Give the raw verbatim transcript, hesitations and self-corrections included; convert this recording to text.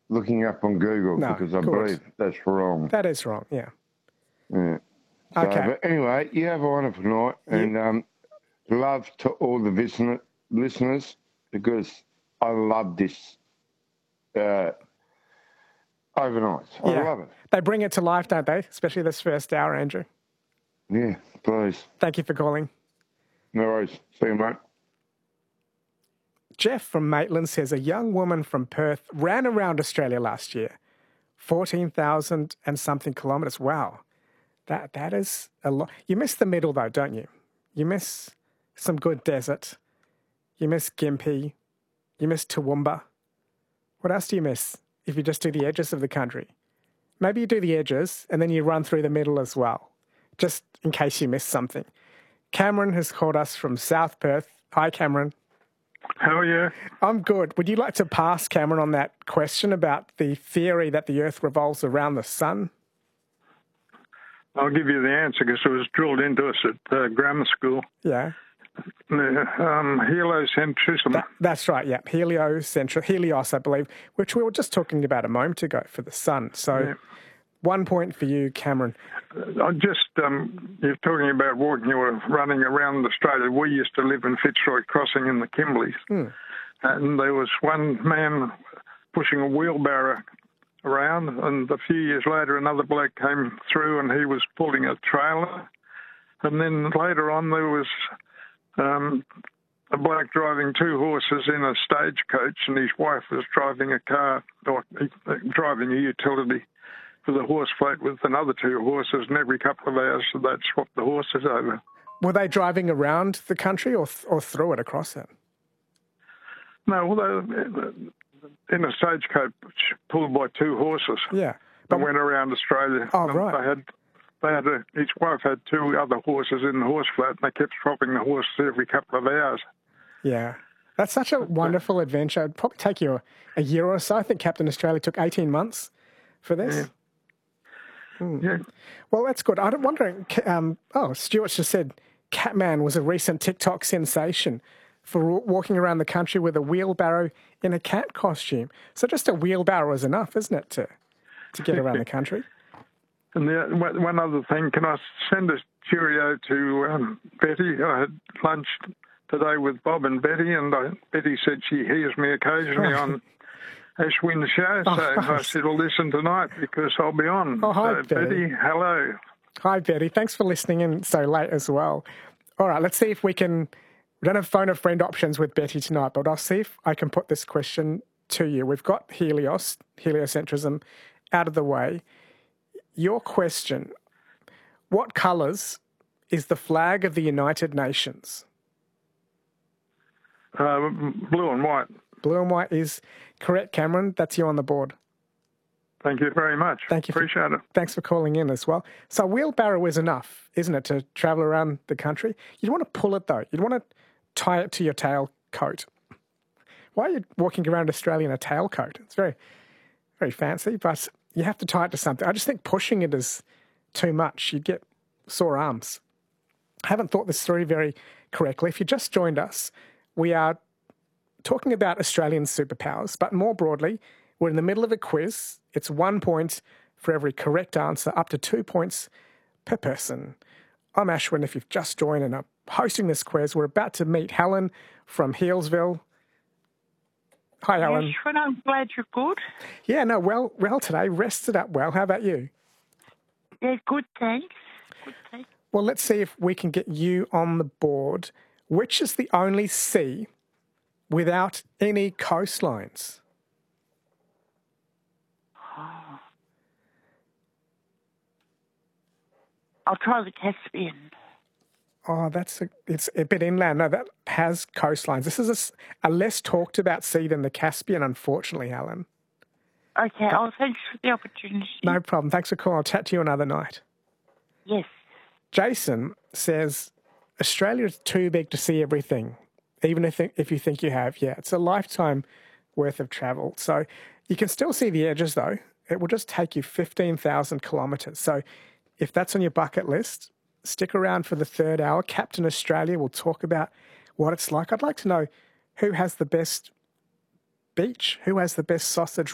looking up on Google No, because I good. believe that's wrong. That is wrong, yeah. Yeah. So, Okay. But anyway, you have a wonderful night, and um, love to all the listener, listeners because I love this uh, overnight. I Yeah. love it. They bring it to life, don't they? Especially this first hour, Andrew. Yeah, please. Thank you for calling. No worries. See you, mate. Jeff from Maitland says a young woman from Perth ran around Australia last year, fourteen thousand and something kilometres. Wow, that that is a lot. You miss the middle though, don't you? You miss some good desert. You miss Gympie. You miss Toowoomba. What else do you miss if you just do the edges of the country? Maybe you do the edges and then you run through the middle as well, just in case you miss something. Cameron has called us from South Perth. Hi, Cameron. How are you? I'm good. Would you like to pass, Cameron, on that question about the theory that the Earth revolves around the sun? I'll give you the answer because it was drilled into us at uh, grammar school. Yeah. Um, heliocentrism. That, that's right, yeah. Heliocentrism, Helios, I believe, which we were just talking about a moment ago for the sun. So yeah. One point for you, Cameron. I just, um, you're talking about walking or running around Australia. We used to live in Fitzroy Crossing in the Kimberleys. Mm. And there was one man pushing a wheelbarrow around, and a few years later another bloke came through and he was pulling a trailer. And then later on there was um, a bloke driving two horses in a stagecoach, and his wife was driving a car, or uh, driving a utility for the horse float with another two horses, and every couple of hours they'd swap the horses over. Were they driving around the country or th- or through it across it? No, well, they, in a stagecoach pulled by two horses. Yeah. They went around Australia. Oh, right. They had, they had a, his wife had two other horses in the horse float, and they kept swapping the horses every couple of hours. Yeah. That's such a wonderful adventure. It'd probably take you a, a year or so. I think Captain Australia took eighteen months for this. Yeah. Hmm. Yeah. Well, that's good. I'm wondering, um, oh, Stuart just said Catman was a recent TikTok sensation for walking around the country with a wheelbarrow in a cat costume. So just a wheelbarrow is enough, isn't it, to to get around the country? And the, one other thing, can I send a cheerio to um, Betty? I had lunch today with Bob and Betty, and I, Betty said she hears me occasionally on Ashwin's show, so oh, I said, "I'll listen tonight because I'll be on." Oh, hi, so, Betty. Betty. Hello. Hi, Betty. Thanks for listening in so late as well. All right, let's see if we can... We don't have phone a friend options with Betty tonight, but I'll see if I can put this question to you. We've got Helios, heliocentrism, out of the way. Your question, what colours is the flag of the United Nations? Uh, blue and white. Blue and white is correct, Cameron. That's you on the board. Thank you very much. Thank you. Appreciate for, it. Thanks for calling in as well. So a wheelbarrow is enough, isn't it, to travel around the country? You'd want to pull it, though. You'd want to tie it to your tail coat. Why are you walking around Australia in a tailcoat? It's very, very fancy, but you have to tie it to something. I just think pushing it is too much. You'd get sore arms. I haven't thought this through very correctly. If you just joined us, we are talking about Australian superpowers, but more broadly, we're in the middle of a quiz. It's one point for every correct answer, up to two points per person. I'm Ashwin, if you've just joined and I'm hosting this quiz. We're about to meet Helen from Healesville. Hi, Helen. Ashwin, I'm glad you're good. Yeah, no, well, well today. Rested up well. How about you? Yeah, good, thanks. Good, thanks. Well, let's see if we can get you on the board. Which is the only sea without any coastlines? Oh. I'll try the Caspian. Oh, that's a, it's a bit inland. No, that has coastlines. This is a, a less talked about sea than the Caspian, unfortunately, Helen. Okay, oh, thanks for the opportunity. No problem. Thanks for calling. I'll chat to you another night. Yes. Jason says, Australia is too big to see everything, even if, if you think you have. Yeah, it's a lifetime worth of travel. So you can still see the edges, though. It will just take you fifteen thousand kilometres. So if that's on your bucket list, stick around for the third hour. Captain Australia will talk about what it's like. I'd like to know who has the best beach, who has the best sausage